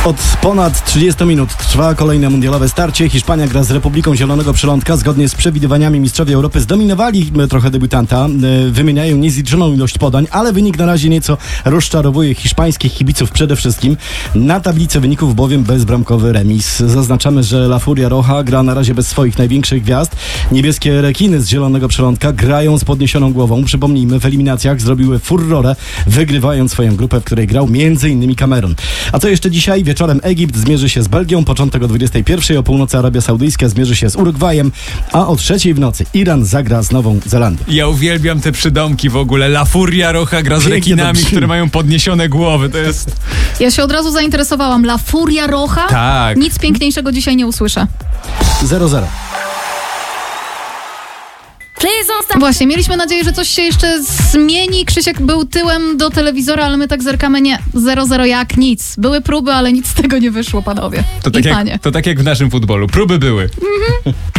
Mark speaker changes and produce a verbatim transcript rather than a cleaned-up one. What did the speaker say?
Speaker 1: Od ponad trzydziestu minut trwa kolejne mundialowe starcie. Hiszpania gra z Republiką Zielonego Przylądka. Zgodnie z przewidywaniami mistrzowie Europy zdominowali trochę debiutanta. Wymieniają niezliczoną ilość podań, ale wynik na razie nieco rozczarowuje hiszpańskich kibiców przede wszystkim. Na tablicy wyników bowiem bezbramkowy remis. Zaznaczamy, że La Furia Roja gra na razie bez swoich największych gwiazd. Niebieskie rekiny z Zielonego Przylądka grają z podniesioną głową. Przypomnijmy, w eliminacjach zrobiły furorę, wygrywając swoją grupę, w której grał między innymi Kamerun. A co jeszcze dzisiaj? Wieczorem Egipt zmierzy się z Belgią, początek o dwudziestej pierwszej, o północy Arabia Saudyjska zmierzy się z Urugwajem, a o trzeciej w nocy Iran zagra z Nową Zelandią.
Speaker 2: Ja uwielbiam te przydomki w ogóle. La Furia Roja gra z
Speaker 1: Pięknie
Speaker 2: rekinami,
Speaker 1: to brzmi.
Speaker 2: które mają podniesione głowy. To jest...
Speaker 3: Ja się od razu zainteresowałam. La Furia Roja?
Speaker 2: Tak.
Speaker 3: Nic piękniejszego dzisiaj nie usłyszę.
Speaker 1: zero zero.
Speaker 3: Właśnie, mieliśmy nadzieję, że coś się jeszcze zmieni. Krzysiek był tyłem do telewizora, ale my tak zerkamy, nie, zero zero jak nic. Były próby, ale nic z tego nie wyszło, panowie
Speaker 2: To tak,
Speaker 3: i panie.
Speaker 2: jak, to tak jak w naszym futbolu. Próby były. Mhm.